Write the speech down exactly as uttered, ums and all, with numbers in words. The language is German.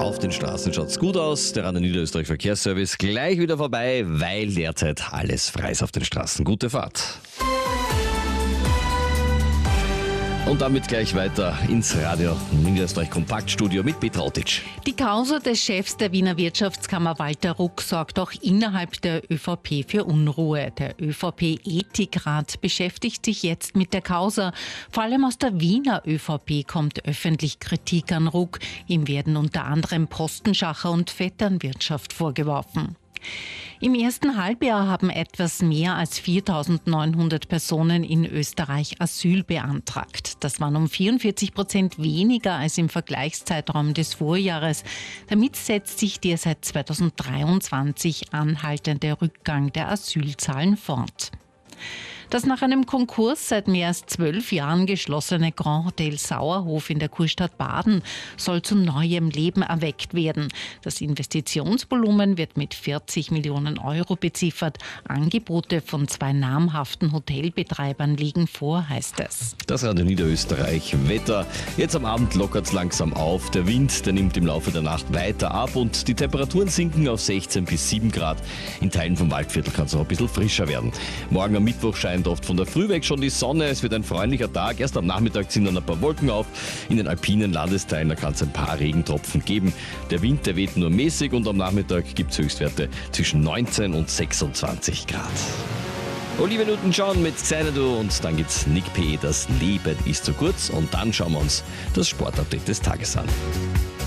Auf den Straßen schaut's gut aus. Der Radio Niederösterreich Verkehrsservice gleich wieder vorbei, weil derzeit alles frei ist auf den Straßen. Gute Fahrt. Und damit gleich weiter ins Radio Niederösterreich Kompaktstudio mit Petra Otic. Die Causa des Chefs der Wiener Wirtschaftskammer Walter Ruck sorgt auch innerhalb der ÖVP für Unruhe. Der ÖVP-Ethikrat beschäftigt sich jetzt mit der Causa. Vor allem aus der Wiener ÖVP kommt öffentlich Kritik an Ruck. Ihm werden unter anderem Postenschacher und Vetternwirtschaft vorgeworfen. Im ersten Halbjahr haben etwas mehr als viertausendneunhundert Personen in Österreich Asyl beantragt. Das waren um vierundvierzig Prozent weniger als im Vergleichszeitraum des Vorjahres. Damit setzt sich der seit zweitausenddreiundzwanzig anhaltende Rückgang der Asylzahlen fort. Das nach einem Konkurs seit mehr als zwölf Jahren geschlossene Grand Hotel Sauerhof in der Kurstadt Baden soll zu neuem Leben erweckt werden. Das Investitionsvolumen wird mit vierzig Millionen Euro beziffert. Angebote von zwei namhaften Hotelbetreibern liegen vor, heißt es. Das Radio Niederösterreich Wetter. Jetzt am Abend lockert es langsam auf. Der Wind, der nimmt im Laufe der Nacht weiter ab und die Temperaturen sinken auf sechzehn bis sieben Grad. In Teilen vom Waldviertel kann es auch ein bisschen frischer werden. Morgen am Mittwoch scheint oft von der Früh weg schon die Sonne. Es wird ein freundlicher Tag. Erst am Nachmittag ziehen dann ein paar Wolken auf. In den alpinen Landesteilen da kann es ein paar Regentropfen geben. Der Wind, der weht nur mäßig und am Nachmittag gibt es Höchstwerte zwischen neunzehn und sechsundzwanzig Grad. Olivia Newton-John mit Xanadu und dann gibt's Nick P. Das Leben ist zu kurz und dann schauen wir uns das Sportupdate des Tages an.